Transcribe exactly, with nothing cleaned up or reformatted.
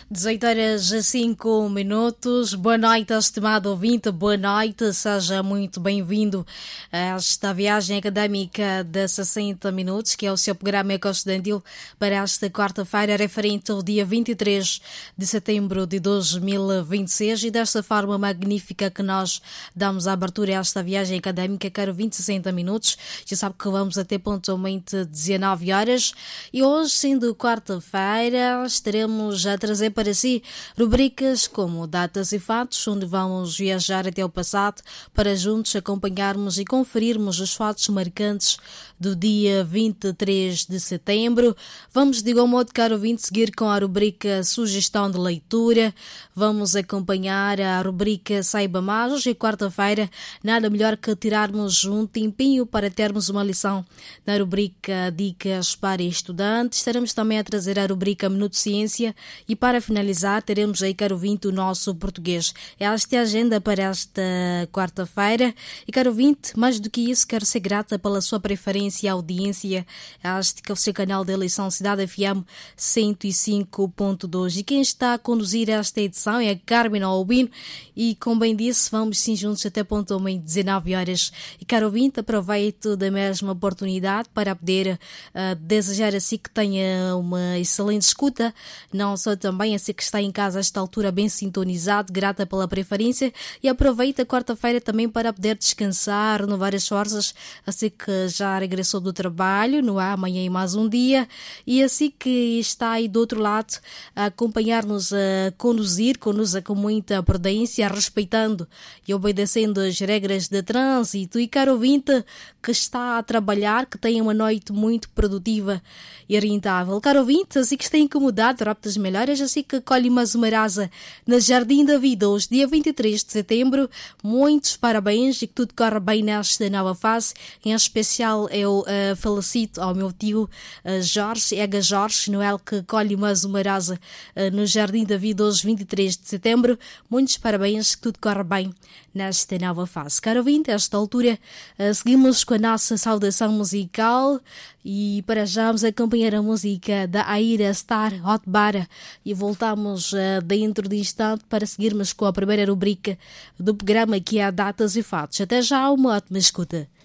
dezoito horas e cinco minutos. Boa noite, estimado ouvinte. Boa noite, seja muito bem-vindo a esta viagem académica de sessenta minutos, que é o seu programa ecoestudantil para esta quarta-feira, referente ao dia vinte e três de setembro de dois mil e vinte e seis. E desta forma magnífica que nós damos a abertura a esta viagem académica, quero vinte e sessenta minutos. Já sabe que vamos até pontualmente dezenove horas. E hoje, sendo quarta-feira, estaremos a trazer para si rubricas como Datas e Fatos, onde vamos viajar até o passado para juntos acompanharmos e conferirmos os fatos marcantes do dia vinte e três de setembro. Vamos, de igual modo, caro ouvinte, seguir com a rubrica Sugestão de Leitura. Vamos acompanhar a rubrica Saiba Mais. Hoje é quarta-feira, nada melhor que tirarmos um tempinho para termos uma lição na rubrica Dicas para Estudantes. Estaremos também a trazer a rubrica Minuto Ciência e, para finalizar, teremos aí, caro ouvinte, o nosso português. Esta é a agenda para esta quarta-feira. E, caro ouvinte, mais do que isso, quero ser grata pela sua preferência e audiência. Este que é o seu canal de eleição Cidade F M cento e cinco ponto dois. E quem está a conduzir esta edição é a Carmen Albino. E, como bem disse, vamos sim juntos até pontualmente dezenove horas. E, caro ouvinte, aproveito da mesma oportunidade para poder uh, desejar assim que tenha uma excelente escuta, não só também assim que está em casa a esta altura bem sintonizado, grata pela preferência, e aproveita a quarta-feira também para poder descansar, renovar as forças, assim que já regressou do trabalho, não há amanhã e mais um dia, e assim que está aí do outro lado a acompanhar-nos, a conduzir, conduz com muita prudência, respeitando e obedecendo as regras de trânsito. E caro ouvinte que está a trabalhar, que tenha uma noite muito produtiva e rentável. Caro ouvinte, assim que está incomodado, rápidas melhoras, assim que colhe mais uma rasa no Jardim da Vida, hoje, dia vinte e três de setembro. Muitos parabéns e que tudo corra bem nesta nova fase. Em especial, eu uh, felicito ao meu tio uh, Jorge, Ega Jorge Noel, que colhe mais uma rasa uh, no Jardim da Vida, hoje, vinte e três de setembro. Muitos parabéns, que tudo corra bem nesta nova fase. Caro ouvinte, a esta altura, uh, seguimos com a nossa saudação musical e para já vamos acompanhar a música da Aira Star Hot Bar e voltamos uh, dentro de instante para seguirmos com a primeira rubrica do programa, que é a Datas e Fatos. Até já, uma ótima escuta.